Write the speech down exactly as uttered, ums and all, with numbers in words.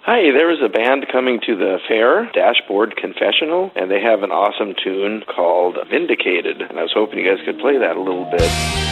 Hi, there is a band coming to the fair, Dashboard Confessional, and they have an awesome tune called Vindicated, and I was hoping you guys could play that a little bit.